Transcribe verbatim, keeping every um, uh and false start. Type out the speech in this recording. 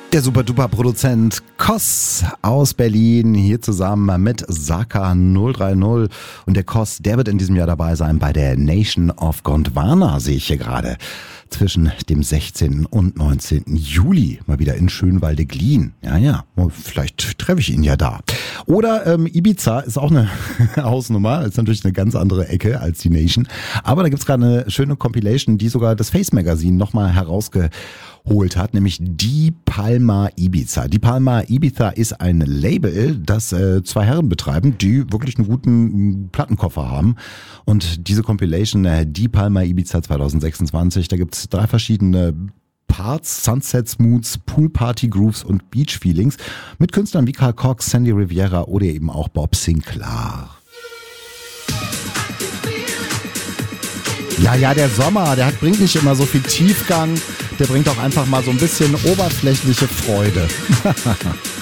Der Super-Duper-Produzent Koss aus Berlin, hier zusammen mit Saka null drei null. Und der Koss, der wird in diesem Jahr dabei sein bei der Nation of Gondwana, sehe ich hier gerade. Zwischen dem sechzehnten und neunzehnten Juli mal wieder in Schönwalde-Glien. Ja, ja, vielleicht treffe ich ihn ja da. Oder ähm, Ibiza ist auch eine Hausnummer, ist natürlich eine ganz andere Ecke als die Nation. Aber da gibt's gerade eine schöne Compilation, die sogar das Face Magazine nochmal herausgeholt hat, nämlich Die Palma Ibiza. Die Palma Ibiza ist ein Label, das äh, zwei Herren betreiben, die wirklich einen guten Plattenkoffer haben. Und diese Compilation, äh, Die Palma Ibiza zwanzig sechsundzwanzig, da gibt's drei verschiedene Parts, Sunsets, Moods, Pool Party Grooves und Beach Feelings mit Künstlern wie Carl Cox, Sandy Rivera oder eben auch Bob Sinclair. Ja, ja, der Sommer, der hat, bringt nicht immer so viel Tiefgang, der bringt auch einfach mal so ein bisschen oberflächliche Freude.